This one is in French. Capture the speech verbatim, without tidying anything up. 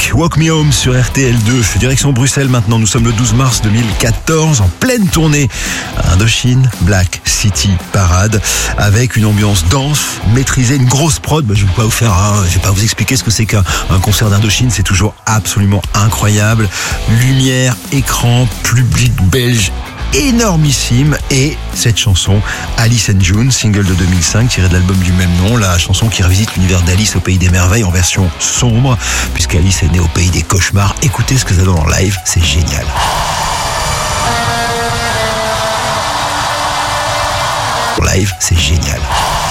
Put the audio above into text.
Pink, Walk Me Home sur R T L deux. Direction Bruxelles maintenant, nous sommes le douze mars deux mille quatorze, en pleine tournée Indochine Black City Parade, avec une ambiance dense, maîtrisée, une grosse prod. Bah, je ne vais pas vous faire, hein, je vais pas vous expliquer ce que c'est qu'un un concert d'Indochine, c'est toujours absolument incroyable. Lumière, écran, public belge énormissime, et cette chanson Alice and June, single de deux mille cinq tiré de l'album du même nom, la chanson qui revisite l'univers d'Alice au pays des merveilles en version sombre, puisqu'Alice est née au pays des cauchemars. Écoutez ce que ça donne en live, c'est génial. En live, c'est génial.